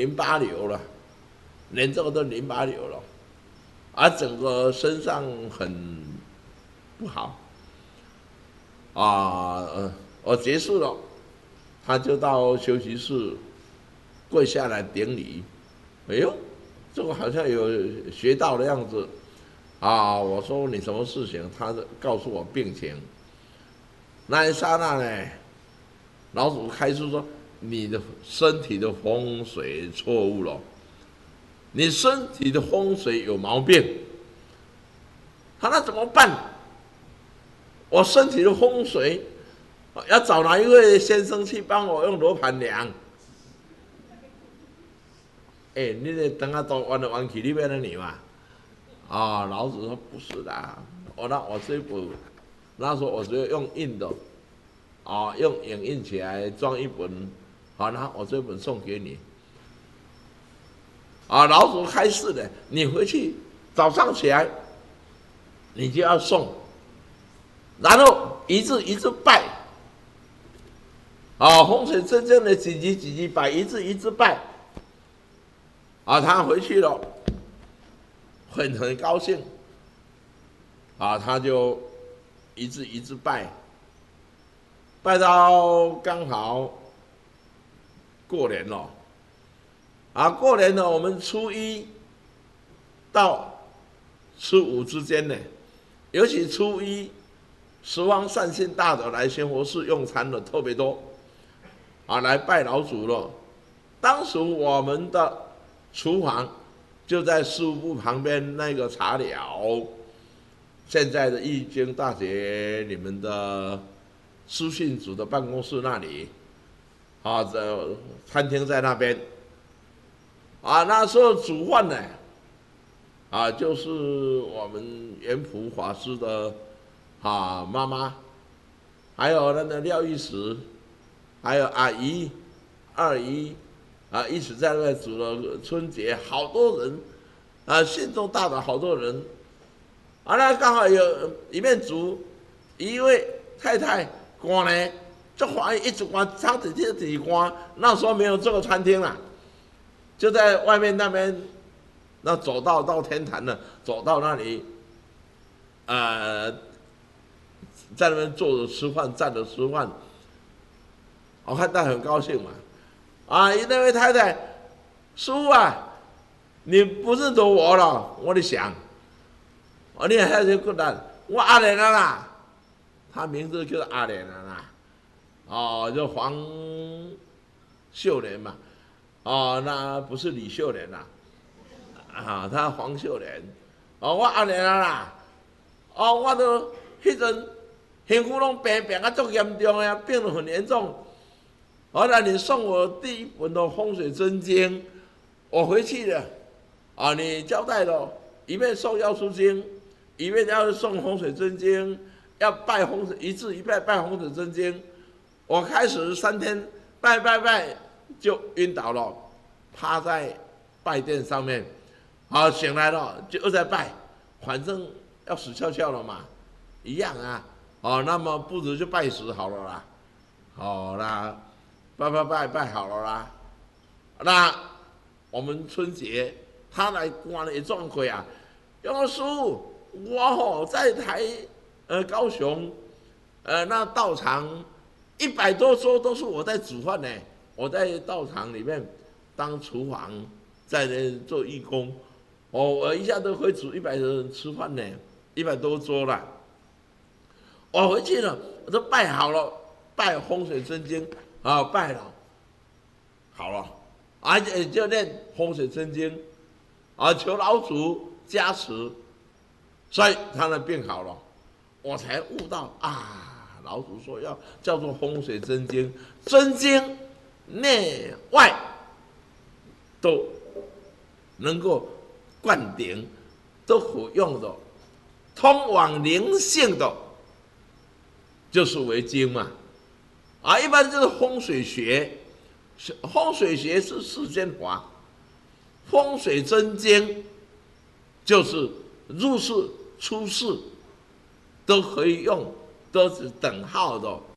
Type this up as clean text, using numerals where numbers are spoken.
淋巴瘤了，连这个都淋巴瘤了，而整个身上很不好我结束了，他就到休息室跪下来顶礼。哎呦，这个好像有学到的样子我说你什么事情？他告诉我病情。那一刹那呢，老祖开示说：你的身体的风水错误了，你身体的风水有毛病。那怎么办？我身体的风水要找哪一位先生去帮我用罗盘量？你得等下都弯来弯去，你要那你嘛？老子说不是的，我这本那时候我就用印的，用影印起来装一本，那我这本送给你。老祖开示的，你回去早上起来，你就要送，然后一字一字拜，风水真正的几级几级拜，一字一字拜，他回去了，很高兴，他就一字一字拜，拜到刚好过年了，过年了，我们初一到初五之间呢，尤其初一，十方善信大德来仙佛寺用餐的特别多，来拜老祖了。当时我们的厨房就在事务部旁边那个茶寮，现在的易经大学你们的书信组的办公室那里，这餐厅在那边，那时候煮饭呢，就是我们元普法师的妈妈，还有那个廖玉石，还有阿姨、二姨，一起在那边煮了春节，好多人，信众大的好多人，那刚好有一面煮，一位太太赶呢，这华一直赶，长子这里赶，那时候没有这个餐厅啦，就在外面那边，那走到天坛了，走到那里，在那边坐着吃饭，站着吃饭，我看他很高兴嘛，那位太太，师父你不认得我了，我在想，你还是过来，我阿莲啦，他名字就是阿莲啦，就黄秀莲嘛，那不是李秀莲啦，他黄秀莲，我阿莲啦，我都迄阵身躯拢病足严重的，病得很严重。后来你送我第一本的风水真经，我回去了，你交代了，一面送药书经，一面要送风水真经，要拜风水，一字一拜拜风水真经。我开始3天拜就晕倒了，趴在拜垫上面，醒来了就又在拜，反正要死翘翘了嘛，一样那么不如就拜死好了啦，那拜好了啦，那我们春节他来观了一撞鬼杨师傅，我在高雄，那道场100多桌都是我在煮饭呢，我在道场里面当厨房，在那做义工，我一下都会煮100人吃饭呢，100多桌了。我回去了，我都拜好了，拜风水真经拜了，好了，就念风水真经，求老祖加持，所以他的病好了，我才悟到老祖说要叫做风水真经，真经内外都能够灌顶，都可用的，通往灵性的。就是为经嘛，一般就是风水学，风水学是世间法，风水真经就是入世出世都可以用，都是等号的